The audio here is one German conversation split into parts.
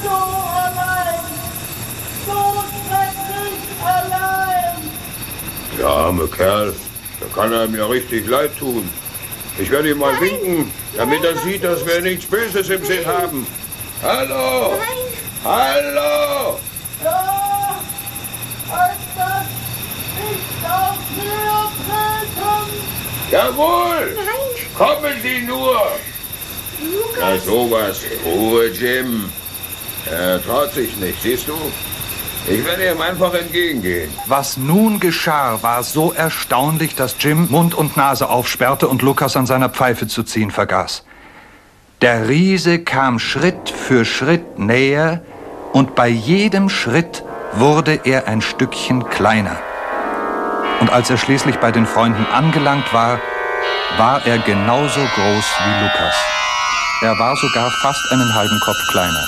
so allein, so schrecklich allein. Der arme Kerl, der kann einem ja richtig leid tun. Ich werde ihm mal winken, damit er sieht, dass wir nichts Böses im Sinn haben. Hallo! Nein! Hallo! Ja, etwas ist auf mir treten. Jawohl! Nein! Kommen Sie nur! Na Lukas! sowas. Ruhe, Jim. Er traut sich nicht, siehst du? Ich werde ihm einfach entgegengehen. Was nun geschah, war so erstaunlich, dass Jim Mund und Nase aufsperrte und Lukas an seiner Pfeife zu ziehen vergaß. Der Riese kam Schritt für Schritt näher und bei jedem Schritt wurde er ein Stückchen kleiner. Und als er schließlich bei den Freunden angelangt war, war er genauso groß wie Lukas. Er war sogar fast einen halben Kopf kleiner.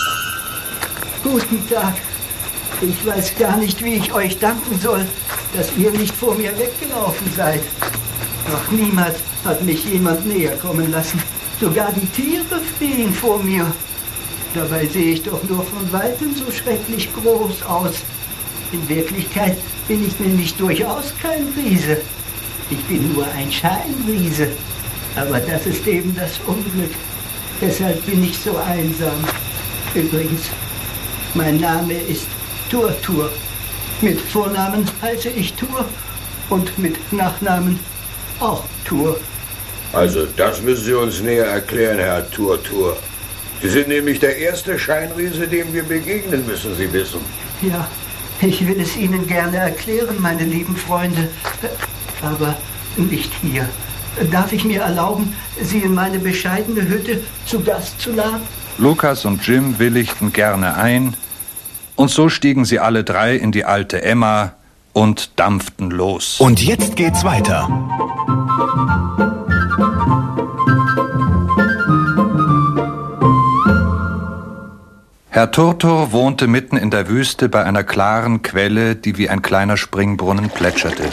Guten Tag. Ich weiß gar nicht, wie ich euch danken soll, dass ihr nicht vor mir weggelaufen seid. Noch niemals hat mich jemand näher kommen lassen. Sogar die Tiere fliehen vor mir. Dabei sehe ich doch nur von Weitem so schrecklich groß aus. In Wirklichkeit bin ich nämlich durchaus kein Riese. Ich bin nur ein Scheinriese. Aber das ist eben das Unglück. Deshalb bin ich so einsam. Übrigens, mein Name ist Turtur. Mit Vornamen heiße ich Tur und mit Nachnamen auch Tur. Also, das müssen Sie uns näher erklären, Herr Turtur. Sie sind nämlich der erste Scheinriese, dem wir begegnen, müssen Sie wissen. Ja, ich will es Ihnen gerne erklären, meine lieben Freunde. Aber nicht hier. Darf ich mir erlauben, Sie in meine bescheidene Hütte zu Gast zu laden? Lukas und Jim willigten gerne ein, und so stiegen sie alle drei in die alte Emma und dampften los. Und jetzt geht's weiter. Herr Turtur wohnte mitten in der Wüste bei einer klaren Quelle, die wie ein kleiner Springbrunnen plätscherte.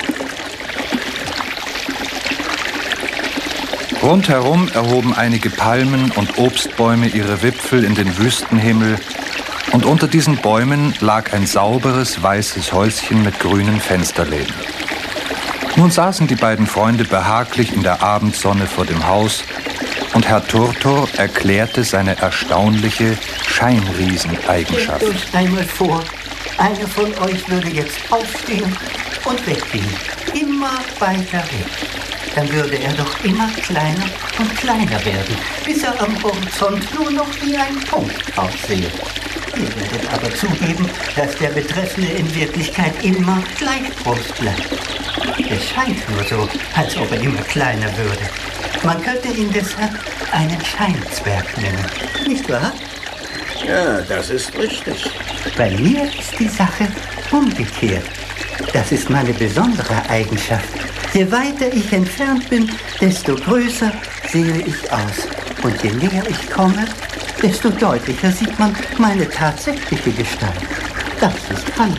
Rundherum erhoben einige Palmen und Obstbäume ihre Wipfel in den Wüstenhimmel, und unter diesen Bäumen lag ein sauberes, weißes Häuschen mit grünen Fensterläden. Nun saßen die beiden Freunde behaglich in der Abendsonne vor dem Haus, und Herr Turtur erklärte seine erstaunliche Scheinrieseneigenschaft. Stellt euch einmal vor, einer von euch würde jetzt aufstehen und weggehen. Immer weiter weg. Dann würde er doch immer kleiner und kleiner werden, bis er am Horizont nur noch wie ein Punkt aussehe. Ihr werdet aber zugeben, dass der Betreffende in Wirklichkeit immer gleich groß bleibt. Es scheint nur so, als ob er immer kleiner würde. Man könnte ihn deshalb einen Scheinzwerg nennen, nicht wahr? Ja, das ist richtig. Bei mir ist die Sache umgekehrt. Das ist meine besondere Eigenschaft. Je weiter ich entfernt bin, desto größer sehe ich aus. Und je näher ich komme, desto deutlicher sieht man meine tatsächliche Gestalt. Das ist alles.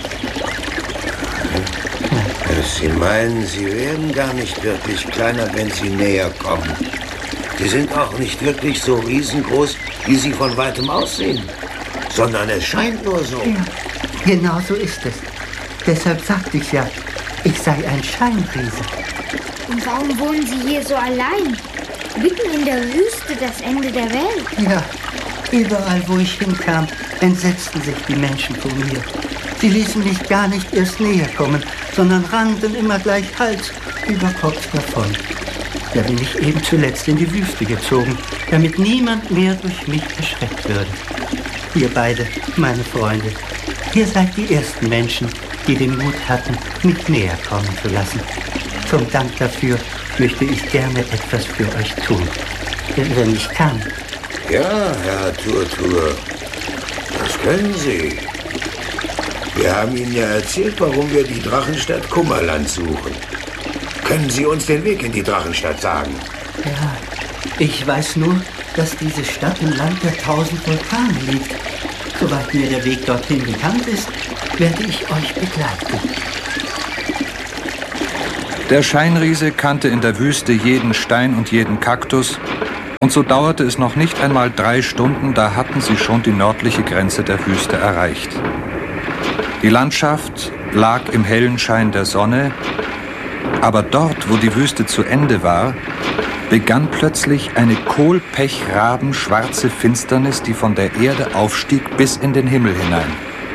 Sie meinen, Sie werden gar nicht wirklich kleiner, wenn Sie näher kommen. Sie sind auch nicht wirklich so riesengroß, wie Sie von weitem aussehen. Sondern es scheint nur so. Ja, genau so ist es. Deshalb sagte ich ja, ich sei ein Scheinriese. Und warum wohnen Sie hier so allein? Mitten in der Wüste, das Ende der Welt. Ja, überall, wo ich hinkam, entsetzten sich die Menschen vor mir. Sie ließen mich gar nicht erst näher kommen, sondern rannten immer gleich Hals über Kopf davon. Da bin ich eben zuletzt in die Wüste gezogen, damit niemand mehr durch mich erschreckt würde. Ihr beide, meine Freunde, ihr seid die ersten Menschen, die den Mut hatten, mich näher kommen zu lassen. Zum Dank dafür möchte ich gerne etwas für euch tun, wenn ich kann. Ja, Herr Turtur, das können Sie. Wir haben Ihnen ja erzählt, warum wir die Drachenstadt Kummerland suchen. Können Sie uns den Weg in die Drachenstadt sagen? Ja, ich weiß nur, dass diese Stadt im Land der 1000 Vulkane liegt. Soweit mir der Weg dorthin bekannt ist, werde ich euch begleiten. Der Scheinriese kannte in der Wüste jeden Stein und jeden Kaktus Und so dauerte es noch nicht einmal 3 Stunden, da hatten sie schon die nördliche Grenze der Wüste erreicht. Die Landschaft lag im hellen Schein der Sonne, aber dort, wo die Wüste zu Ende war, begann plötzlich eine kohlpechrabenschwarze Finsternis, die von der Erde aufstieg bis in den Himmel hinein.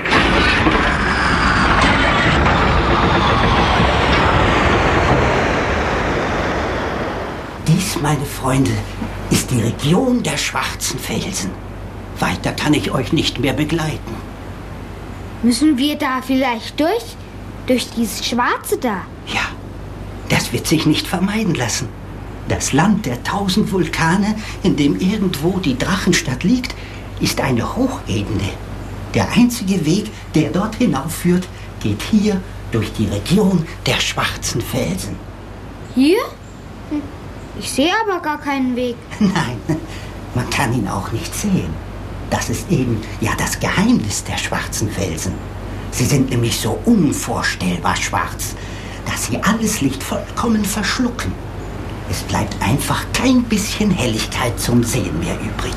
Dies, meine Freunde, ist die Region der schwarzen Felsen. Weiter kann ich euch nicht mehr begleiten. Müssen wir da vielleicht durch? Durch dieses Schwarze da? Ja, das wird sich nicht vermeiden lassen. Das Land der 1000 Vulkane, in dem irgendwo die Drachenstadt liegt, ist eine Hochebene. Der einzige Weg, der dort hinaufführt, geht hier durch die Region der schwarzen Felsen. Hier? Ich sehe aber gar keinen Weg. Nein, man kann ihn auch nicht sehen. Das ist eben ja das Geheimnis der schwarzen Felsen. Sie sind nämlich so unvorstellbar schwarz, dass sie alles Licht vollkommen verschlucken. Es bleibt einfach kein bisschen Helligkeit zum Sehen mehr übrig.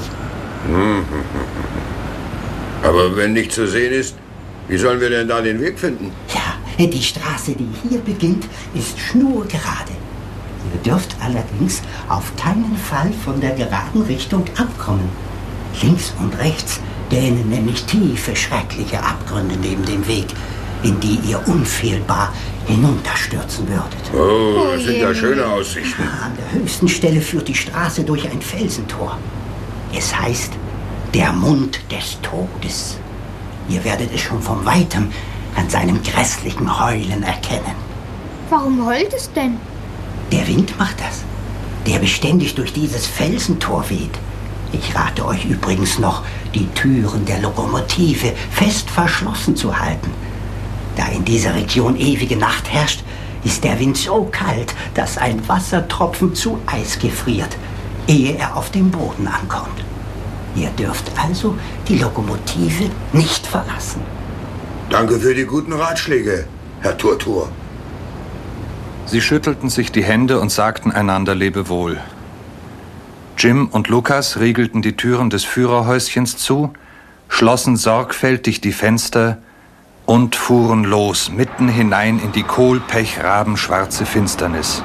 Aber wenn nichts zu sehen ist, wie sollen wir denn da den Weg finden? Ja, die Straße, die hier beginnt, ist schnurgerade. Ihr dürft allerdings auf keinen Fall von der geraden Richtung abkommen. Links und rechts dehnen nämlich tiefe, schreckliche Abgründe neben dem Weg, in die ihr unfehlbar hinunterstürzen würdet. Oh, das sind ja schöne Aussichten. An der höchsten Stelle führt die Straße durch ein Felsentor. Es heißt, der Mund des Todes. Ihr werdet es schon von Weitem an seinem grässlichen Heulen erkennen. Warum heult es denn? Der Wind macht das, der beständig durch dieses Felsentor weht. Ich rate euch übrigens noch, die Türen der Lokomotive fest verschlossen zu halten. Da in dieser Region ewige Nacht herrscht, ist der Wind so kalt, dass ein Wassertropfen zu Eis gefriert, ehe er auf dem Boden ankommt. Ihr dürft also die Lokomotive nicht verlassen. Danke für die guten Ratschläge, Herr Turtur. Sie schüttelten sich die Hände und sagten einander Lebewohl. Jim und Lukas riegelten die Türen des Führerhäuschens zu, schlossen sorgfältig die Fenster und fuhren los, mitten hinein in die kohlpechrabenschwarze Finsternis.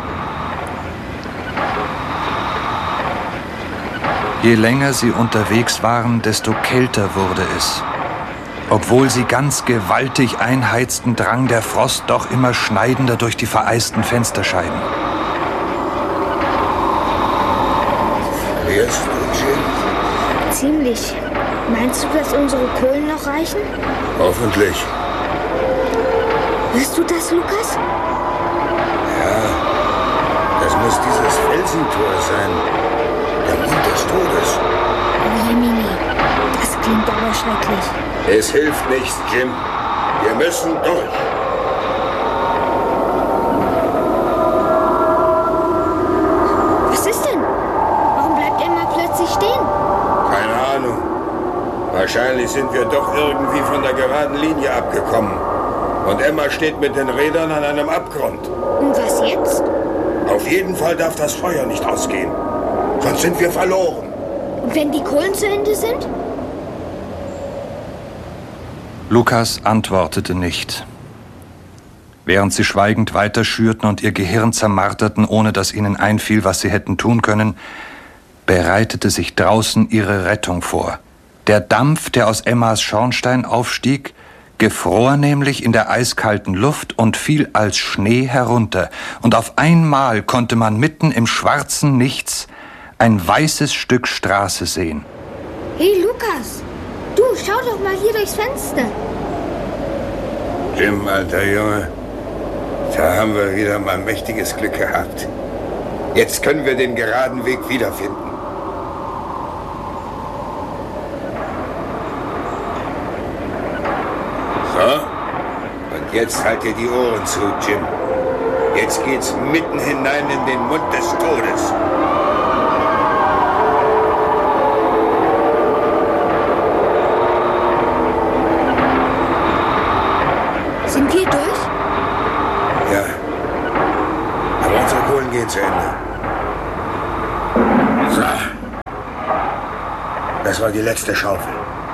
Je länger sie unterwegs waren, desto kälter wurde es. Obwohl sie ganz gewaltig einheizten, drang der Frost doch immer schneidender durch die vereisten Fensterscheiben. Frierst du, Jim? Ziemlich. Meinst du, dass unsere Kohlen noch reichen? Hoffentlich. Hörst du das, Lukas? Ja, das muss dieses Felsentor sein. Der Mund des Todes. Oh, Jemini, das klingt aber schrecklich. Es hilft nichts, Jim. Wir müssen durch. Was ist denn? Warum bleibt Emma plötzlich stehen? Keine Ahnung. Wahrscheinlich sind wir doch irgendwie von der geraden Linie abgekommen. Und Emma steht mit den Rädern an einem Abgrund. Und was jetzt? Auf jeden Fall darf das Feuer nicht ausgehen. Sonst sind wir verloren. Und wenn die Kohlen zu Ende sind? Lukas antwortete nicht. Während sie schweigend weiterschürten und ihr Gehirn zermarterten, ohne dass ihnen einfiel, was sie hätten tun können, bereitete sich draußen ihre Rettung vor. Der Dampf, der aus Emmas Schornstein aufstieg, gefror nämlich in der eiskalten Luft und fiel als Schnee herunter. Und auf einmal konnte man mitten im schwarzen Nichts ein weißes Stück Straße sehen. Hey, Lukas! Du, schau doch mal hier durchs Fenster. Jim, alter Junge, da haben wir wieder mal mächtiges Glück gehabt. Jetzt können wir den geraden Weg wiederfinden. So, und jetzt halt dir die Ohren zu, Jim. Jetzt geht's mitten hinein in den Mund des Todes. Sind wir durch? Ja, aber unsere Kohlen gehen zu Ende. So. Das war die letzte Schaufel.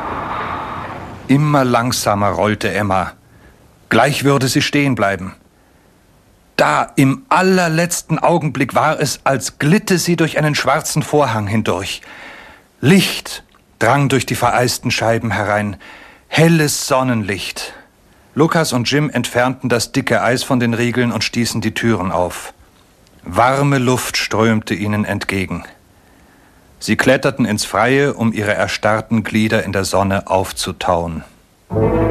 Immer langsamer rollte Emma. Gleich würde sie stehen bleiben. Da, im allerletzten Augenblick war es, als glitte sie durch einen schwarzen Vorhang hindurch. Licht drang durch die vereisten Scheiben herein. Helles Sonnenlicht. Lukas und Jim entfernten das dicke Eis von den Riegeln und stießen die Türen auf. Warme Luft strömte ihnen entgegen. Sie kletterten ins Freie, um ihre erstarrten Glieder in der Sonne aufzutauen.